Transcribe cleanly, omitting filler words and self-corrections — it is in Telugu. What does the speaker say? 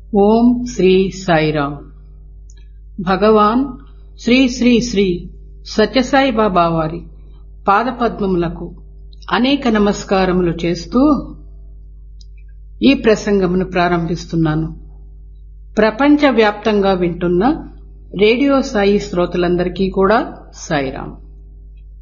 ఓం శ్రీ సాయిరాం. భగవాన్ శ్రీ శ్రీ శ్రీ సత్యసాయి బాబా వారి పాదపద్మములకు అనేక నమస్కారములు చేస్తూ ఈ ప్రసంగమును ప్రారంభిస్తున్నాను. ప్రపంచవ్యాప్తంగా వింటున్న రేడియో సాయి శ్రోతలందరికీ కూడా సాయిరాం.